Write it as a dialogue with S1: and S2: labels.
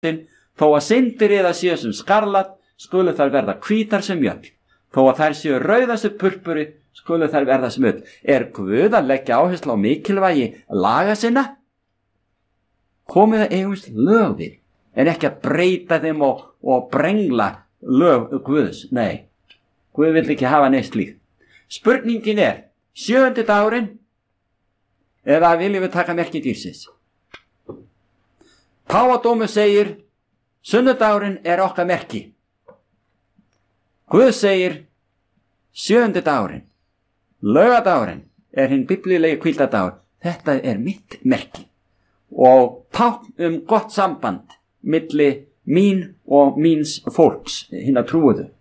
S1: þó að syndir eða séu sem skarlat, skulu þær verða hvítar sem mjöll. Þó að þær séu rauðar sem purpuri, skulu þær verða sem ull. Guð að leggja áherslu á mikilvægi laga sinna? Komið að eigumst lög við, en ekki að breyta þeim og brengla lög Guðs. Nei, Guð vill ekki hafa neitt slíkt. Spurningin 7. dagurinn, eða viljum við taka merki dýrsins? Páfadómur segir, sunnudagurinn okkar merki. Guð segir, 7. dagurinn, laugadagurinn hinn biblíulegi hvíldardagur. Þetta mitt merki og tákn gott samband milli mín og míns fólks, hinna trúuðu.